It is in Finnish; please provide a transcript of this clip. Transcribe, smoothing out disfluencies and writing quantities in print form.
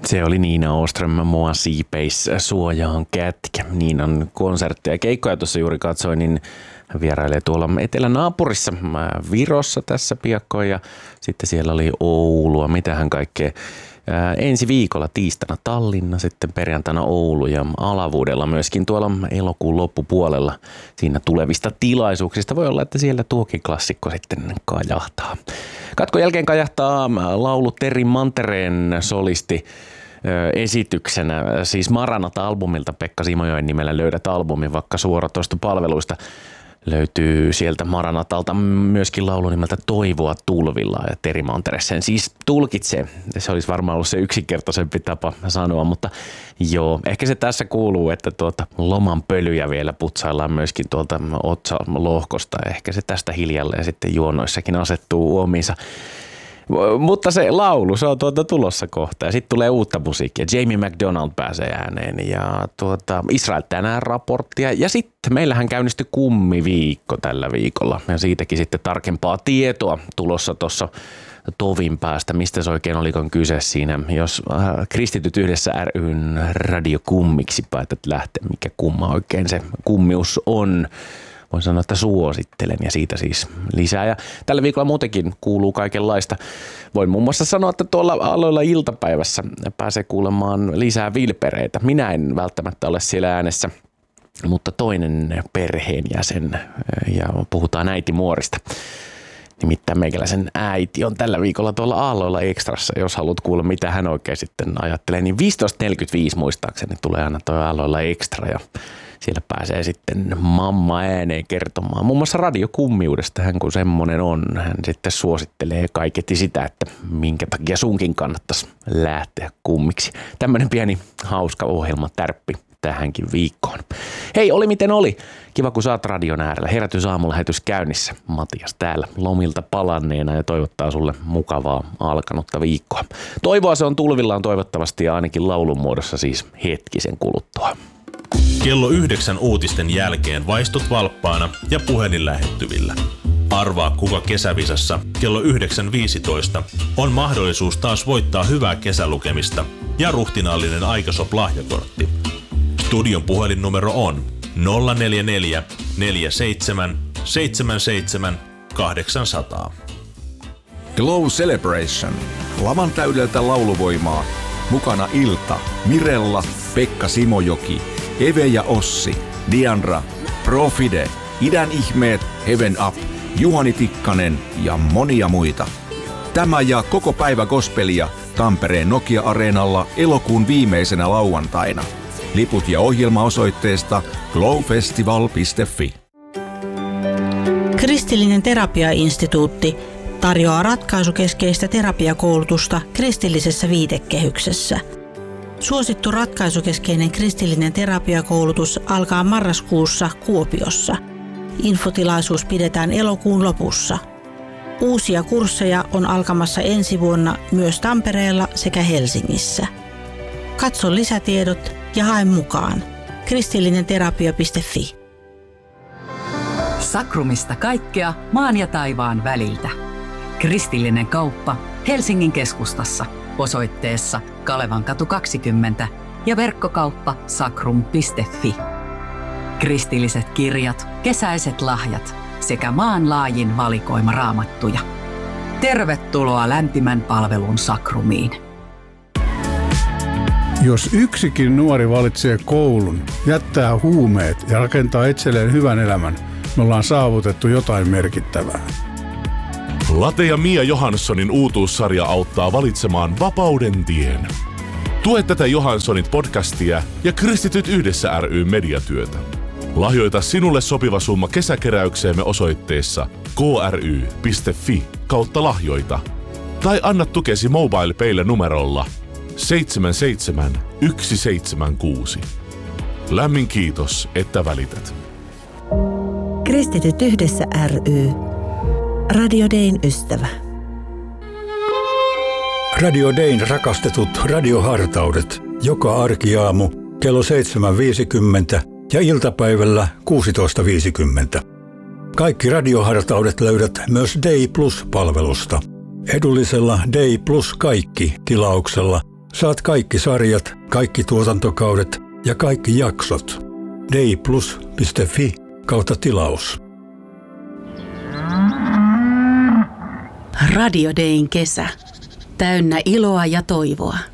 Se oli Niina Åström, Mua siipeis suojaan kätkä. Niinan konsertteja ja keikkoja tuossa juuri katsoin, niin hän vierailee tuolla etelänaapurissa Virossa tässä piakkoin ja sitten siellä oli Oulua, mitähän kaikkea. Ensi viikolla tiistaina Tallinna, sitten perjantaina Oulu ja Alavuudella myöskin tuolla elokuun loppupuolella siinä tulevista tilaisuuksista. Voi olla, että siellä tuokin klassikko sitten kajahtaa. Katkon jälkeen kajahtaa laulu Terri Mantereen solisti esityksenä, siis Maranata-albumilta. Pekka Simojoen nimellä löydät albumin vaikka suoratoistopalveluista. Löytyy sieltä Maranatalta myöskin laulu nimeltä Toivoa tulvilla ja Terri Mantere sen siis tulkitsee. Se olisi varmaan ollut se yksinkertaisempi tapa sanoa, mutta joo, ehkä se tässä kuuluu, että loman pölyjä vielä putsaillaan myöskin tuolta otsalohkosta. Ehkä se tästä hiljalleen sitten juonoissakin asettuu omiinsa. Mutta se laulu, se on tulossa kohta ja sitten tulee uutta musiikkia. Jamie McDonald pääsee ääneen ja Israel tänään raporttia ja sitten meillähän käynnistyi kummiviikko tällä viikolla ja siitäkin sitten tarkempaa tietoa tulossa tuossa tovin päästä. Mistä se oikein olikon kyse siinä, jos Kristityt yhdessä ry:n radiokummiksi päätät lähteä, mikä kumma oikein se kummius on. Voin sanoa, että suosittelen ja siitä siis lisää. Ja tällä viikolla muutenkin kuuluu kaikenlaista. Voin muun muassa sanoa, että tuolla aloilla iltapäivässä pääsee kuulemaan lisää vilpereitä. Minä en välttämättä ole siellä äänessä, mutta toinen perheenjäsen ja puhutaan äitimuorista. Nimittäin meikäläisen äiti on tällä viikolla tuolla Aalloilla Extrassa, jos haluat kuulla mitä hän oikein sitten ajattelee. Niin 15.45 muistaakseni tulee aina tuo Aalloilla Extra ja siellä pääsee sitten mamma ääneen kertomaan muun muassa radiokummiudesta, hän kun semmoinen on. Hän sitten suosittelee kaiketi sitä, että minkä takia sunkin kannattaisi lähteä kummiksi. Tämmöinen pieni hauska ohjelma tärppi tähänkin viikkoon. Hei, oli miten oli. Kiva kun saat radion äärellä. Herätysaamulähetys käynnissä. Matias täällä lomilta palanneena ja toivottaa sulle mukavaa alkanutta viikkoa. Toivoa se on tulvillaan toivottavasti ja ainakin laulun muodossa siis hetkisen kuluttua. Kello 9 uutisten jälkeen vaistut valppaana ja puhelin lähettyvillä. Arvaa kuka kesävisassa kello 9.15 on mahdollisuus taas voittaa hyvää kesälukemista ja ruhtinaallinen Aikasop-lahjakortti. Studion puhelinnumero on 044 47 77 800. Glow Celebration. Lavan täydeltä lauluvoimaa. Mukana Ilta, Mirella, Pekka Simojoki, Eve ja Ossi, Diandra, Profide, Idän ihmeet, Heaven Up, Juhani Tikkanen ja monia muita. Tämä ja koko päivä gospelia Tampereen Nokia-areenalla elokuun viimeisenä lauantaina. Liput ja ohjelma osoitteesta glowfestival.fi. Kristillinen terapiainstituutti tarjoaa ratkaisukeskeistä terapiakoulutusta kristillisessä viitekehyksessä. Suosittu ratkaisukeskeinen kristillinen terapiakoulutus alkaa marraskuussa Kuopiossa. Infotilaisuus pidetään elokuun lopussa. Uusia kursseja on alkamassa ensi vuonna myös Tampereella sekä Helsingissä. Katso lisätiedot ja hae mukaan. kristillinenterapia.fi. Sakrumista kaikkea maan ja taivaan väliltä. Kristillinen kauppa Helsingin keskustassa osoitteessa Kalevankatu 20 ja verkkokauppa sakrum.fi. Kristilliset kirjat, kesäiset lahjat sekä maanlaajin valikoima raamattuja. Tervetuloa lämpimän palvelun Sakrumiin. Jos yksikin nuori valitsee koulun, jättää huumeet ja rakentaa itselleen hyvän elämän, me ollaan saavutettu jotain merkittävää. Late ja Mia Johanssonin uutuussarja auttaa valitsemaan vapauden tien. Tue tätä Johanssonit podcastia ja Kristityt yhdessä ry mediatyötä. Lahjoita sinulle sopiva summa kesäkeräykseemme osoitteessa kry.fi/lahjoita. Tai anna tukesi MobilePaylle numerolla 77176. Lämmin kiitos, että välität. Kristityt yhdessä ry. Radio Dayn ystävä. Radio Dayn rakastetut radiohartaudet. Joka arkiaamu kello 7.50 ja iltapäivällä 16.50. Kaikki radiohartaudet löydät myös Day Plus-palvelusta. Edullisella Day Plus kaikki -tilauksella Saat kaikki sarjat, kaikki tuotantokaudet ja kaikki jaksot. dayplus.fi/tilaus. Radio Dayn kesä. Täynnä iloa ja toivoa.